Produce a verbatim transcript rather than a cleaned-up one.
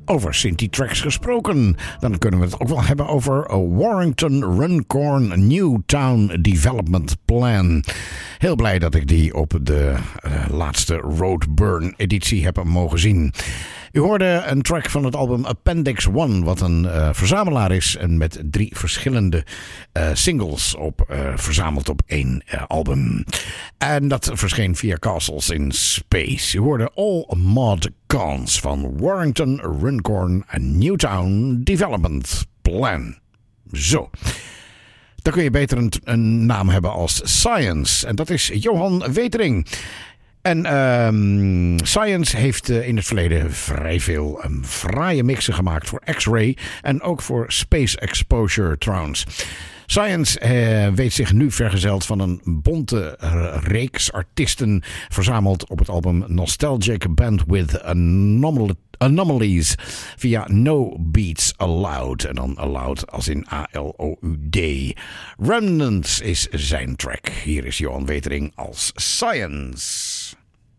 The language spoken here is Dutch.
Over Synthie Tracks gesproken, dan kunnen we het ook wel hebben over Warrington Runcorn Newtown Development Plan. Heel blij dat ik die op de uh, laatste Roadburn editie heb mogen zien. U hoorde een track van het album Appendix One, wat een uh, verzamelaar is en met drie verschillende uh, singles op, uh, verzameld op één uh, album. En dat verscheen via Castles in Space. U hoorde All Mod Cons van Warrington Runcorn Newtown Development Plan. Zo. Dan kun je beter een, een naam hebben als Science. En dat is Johan Wetering. En um, Science heeft uh, in het verleden vrij veel um, fraaie mixen gemaakt voor X-Ray en ook voor Space Exposure Trance. Science uh, weet zich nu vergezeld van een bonte uh, reeks artiesten verzameld op het album Nostalgic Bandwidth Anomal- Anomalies via No Beats Allowed. En dan Allowed als in A L O U D. Remnants is zijn track. Hier is Johan Wetering als Science.